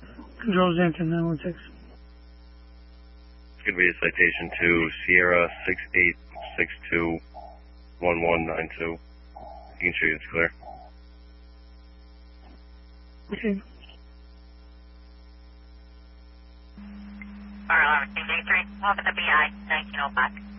Control Xanton 916. It's going to be a citation to Sierra 68621192. You can show you it's clear. Okay. R11 283, over the BI, 1905.